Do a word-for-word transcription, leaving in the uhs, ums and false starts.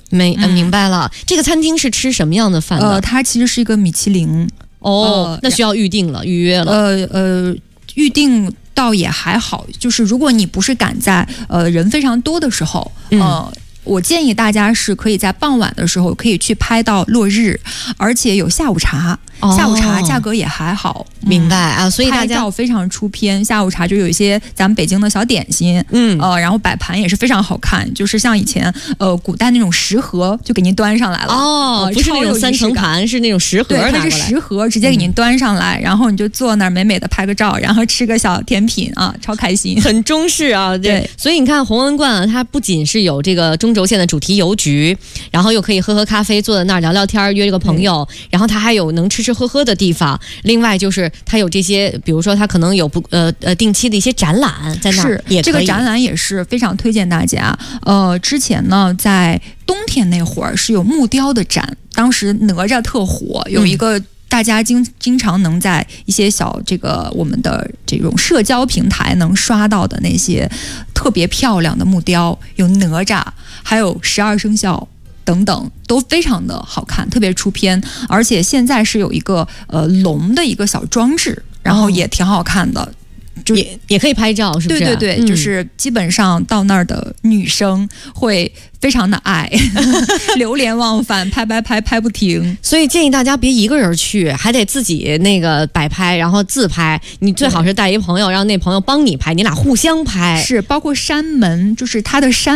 没、呃、明白了。这个餐厅是吃什么样的饭的？ 呃，它其实是一个米其林。 哦、呃，那需要预定了，预约了。 呃呃，预定倒也还好，就是如果你不是赶在呃人非常多的时候， 嗯、 呃。我建议大家是可以在傍晚的时候可以去拍到落日，而且有下午茶，哦、下午茶价格也还好。 明白啊，所以大家拍照非常出片。下午茶就有一些咱们北京的小点心，嗯，呃，然后摆盘也是非常好看，就是像以前呃古代那种食盒就给您端上来了。 哦，呃、不是那种三层盘，是那种食盒拿过来。 对，它是食盒，直接给您端上来，嗯、然后你就坐那儿美美的拍个照，然后吃个小甜品啊，超开心， 很中式啊。对，对所以你看弘文观啊，它不仅是有这个中轴线的主题邮局，然后又可以喝喝咖啡，坐在那儿聊聊天，约这个朋友，然后它还有能吃吃喝喝的地方。另外就是它有这些，比如说它可能有不呃呃定期的一些展览在那儿， 是这个展览也是非常推荐大家。呃，之前呢在冬天那会儿是有木雕的展，当时哪吒特火，有一个。嗯大家经经常能在一些小这个我们的这种社交平台能刷到的那些特别漂亮的木雕，有哪吒，还有十二生肖等等，都非常的好看，特别出片。而且现在是有一个呃龙的一个小装置，然后也挺好看的。哦就也也可以拍照，是不是？ 对对对、嗯，就是基本上到那儿的女生会非常的爱，流连忘返，拍拍拍拍不停。 所以建议大家别一个人去，还得自己那个摆拍，然后自拍。你最好是带一朋友，让那朋友帮你拍，你俩互相拍。 是，包括山门，就是它的山。